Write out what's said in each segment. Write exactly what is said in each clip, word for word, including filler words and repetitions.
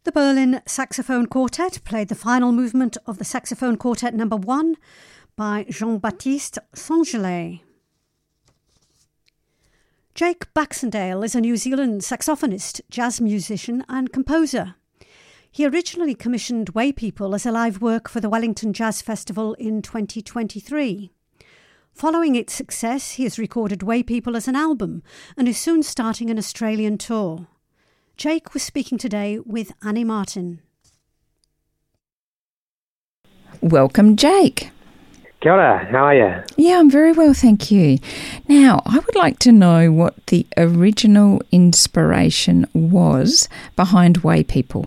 The Berlin Saxophone Quartet played the final movement of the Saxophone Quartet number one by Jean-Baptiste Saint-Gelais. Jake Baxendale is a New Zealand saxophonist, jazz musician and composer. He originally commissioned Way People as a live work for the Wellington Jazz Festival in twenty twenty-three. Following its success, he has recorded Way People as an album and is soon starting an Australian tour. Jake was speaking today with Annie Martin. Welcome, Jake. Kia ora, how are you? Yeah, I'm very well, thank you. Now, I would like to know what the original inspiration was behind Way People.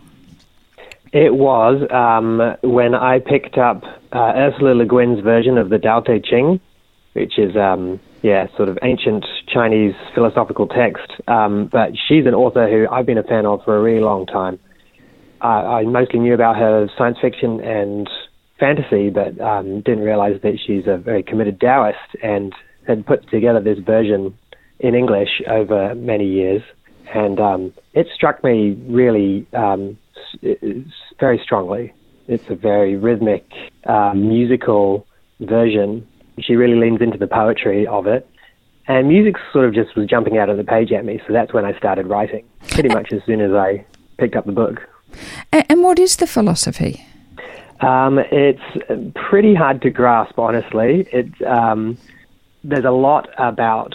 It was um, when I picked up uh, Ursula Le Guin's version of the Tao Te Ching, which is, um, yeah, sort of ancient Chinese philosophical text. Um, but she's an author who I've been a fan of for a really long time. Uh, I mostly knew about her science fiction and fantasy, but um, didn't realize that she's a very committed Taoist and had put together this version in English over many years. And um, it struck me really um, s- very strongly. It's a very rhythmic, uh, musical version. She really leans into the poetry of it. And music sort of just was jumping out of the page at me, so that's when I started writing, pretty much as soon as I picked up the book. And what is the philosophy? Um, it's pretty hard to grasp, honestly. It, um, there's a lot about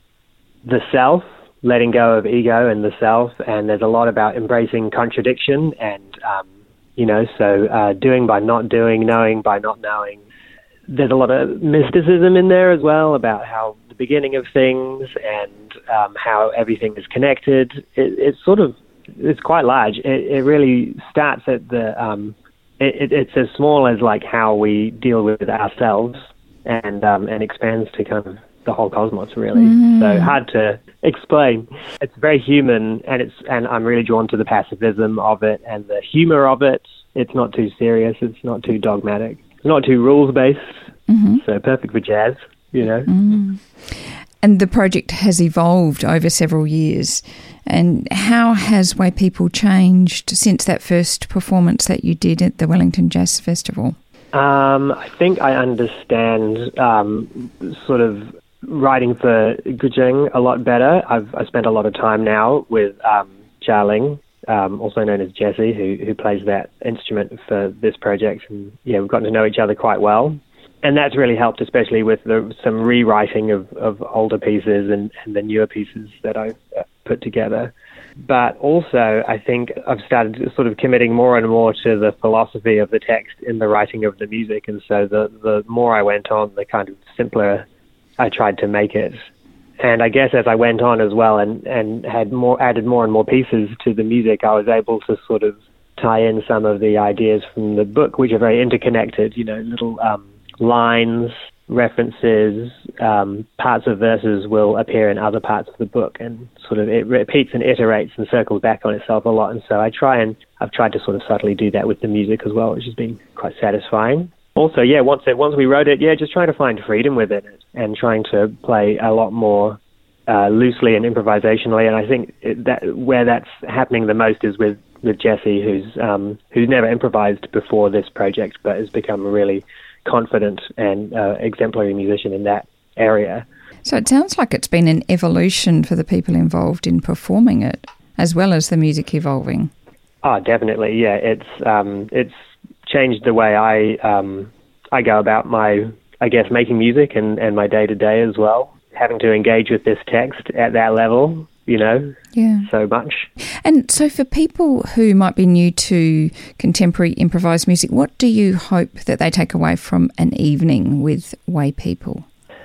the self, letting go of ego and the self, and there's a lot about embracing contradiction and, um, you know, so uh, doing by not doing, knowing by not knowing. There's a lot of mysticism in there as well about how the beginning of things and um, how everything is connected. It, it's sort of, it's quite large. It, it really starts at the, um, it, it's as small as like how we deal with ourselves and um, and expands to kind of the whole cosmos, really. Mm. So hard to explain. It's very human, and it's and I'm really drawn to the pacifism of it and the humor of it. It's not too serious. It's not too dogmatic. It's not too rules-based. Mm-hmm. So perfect for jazz, you know. Mm. And the project has evolved over several years. And how has Way People changed since that first performance that you did at the Wellington Jazz Festival? Um, I think I understand um, sort of writing for Guzheng a lot better. I've I spent a lot of time now with um, Jialing, um, also known as Jesse, who who plays that instrument for this project. And yeah, we've gotten to know each other quite well. And that's really helped, especially with the, some rewriting of, of older pieces and, and the newer pieces that I've put together. But also, I think I've started sort of committing more and more to the philosophy of the text in the writing of the music. And so the, the more I went on, the kind of simpler I tried to make it. And I guess as I went on as well and, and had more added more and more pieces to the music, I was able to sort of tie in some of the ideas from the book, which are very interconnected, you know, little um, lines, references, um, parts of verses will appear in other parts of the book, and sort of it repeats and iterates and circles back on itself a lot. And so I try and I've tried to sort of subtly do that with the music as well, which has been quite satisfying. Also, yeah, once it, once we wrote it, yeah, just trying to find freedom with it and trying to play a lot more uh, loosely and improvisationally. And I think it, that where that's happening the most is with, with Jesse, who's um, who's never improvised before this project, but has become a really confident and uh, exemplary musician in that area. So it sounds like it's been an evolution for the people involved in performing it, as well as the music evolving. Oh, definitely, yeah. It's um, it's changed the way I um, I go about my, I guess, making music and, and my day-to-day as well. Having to engage with this text at that level, you know, yeah. so much. And so for people who might be new to contemporary improvised music, what do you hope that they take away from an evening with Way People?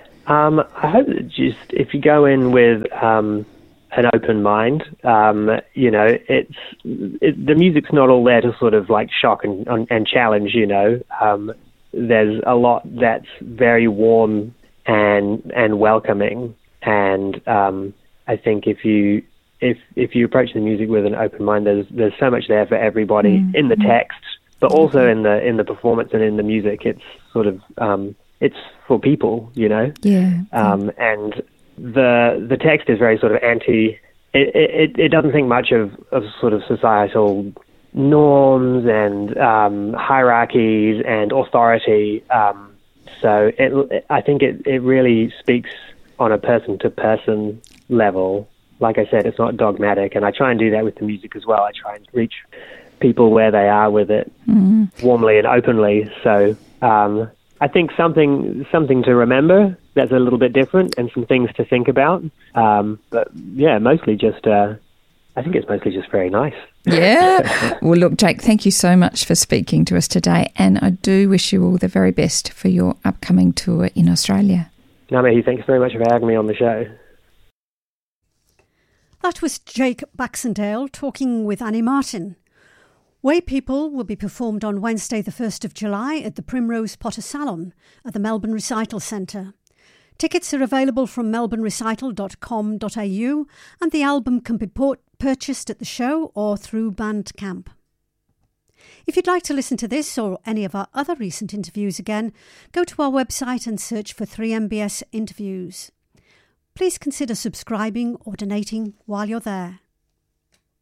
Um, I hope that just if you go in with um, an open mind, um, you know, it's it, the music's not all there to sort of like shock and, and challenge, you know. Um, there's a lot that's very warm and and welcoming, and um, I think if you if if you approach the music with an open mind, there's there's so much there for everybody mm-hmm. in the text, but also in the in the performance and in the music. It's sort of um, it's for people, you know. Yeah. Um, and the the text is very sort of anti. It it, it doesn't think much of, of sort of societal norms and um, hierarchies and authority. Um, so it, I think it, it really speaks on a person-to-person level. Like I said, it's not dogmatic, and I try and do that with the music as well. I try and reach people where they are with it, mm-hmm. warmly and openly. So um, I think something something to remember that's a little bit different, and some things to think about. Um, but yeah, mostly just, uh, I think it's mostly just very nice. Yeah. Well, look, Jake, thank you so much for speaking to us today, and I do wish you all the very best for your upcoming tour in Australia. Ngā mihi, thanks very much for having me on the show. That was Jake Baxendale talking with Annie Martin. Way People will be performed on Wednesday the first of July at the Primrose Potter Salon at the Melbourne Recital Centre. Tickets are available from melbourne recital dot com dot a u, and the album can be port- purchased at the show or through Bandcamp. If you'd like to listen to this or any of our other recent interviews again, go to our website and search for three M B S Interviews. Please consider subscribing or donating while you're there.